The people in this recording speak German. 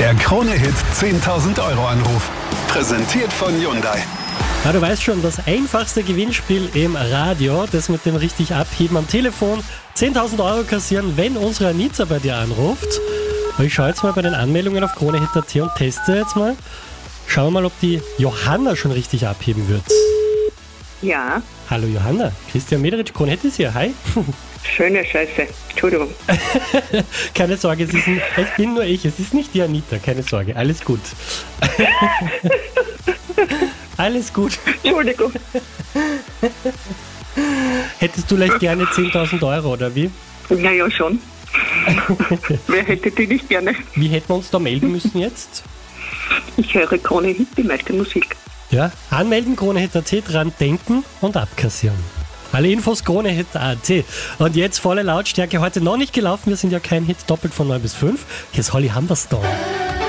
Der Krone-Hit 10.000 Euro Anruf. Präsentiert von Hyundai. Ja, du weißt schon, das einfachste Gewinnspiel im Radio, das mit dem richtig abheben am Telefon, 10.000 Euro kassieren, wenn unsere Anita bei dir anruft. Aber ich schaue jetzt mal bei den Anmeldungen auf KroneHit.at und teste jetzt mal. Schauen wir mal, ob die Johanna schon richtig abheben wird. Ja, Hallo Johanna, Christian Mederitsch, KroneHit ist hier, hi. schöne Scheiße. Entschuldigung. Keine Sorge, es bin nur ich, es ist nicht die Anita, keine Sorge, alles gut. Alles gut. Entschuldigung. Hättest du vielleicht gerne 10.000 Euro, oder wie? Naja, schon. Wer hätte die nicht gerne? Wie hätten wir uns da melden müssen jetzt? Ich höre KroneHit, die meiste Musik. Ja, anmelden, KroneHit.at, dran denken und abkassieren. Alle Infos KroneHit.at. Und jetzt volle Lautstärke, heute noch nicht gelaufen, wir sind ja kein Hit, doppelt von 9 bis 5. Hier ist Holly Humberstone.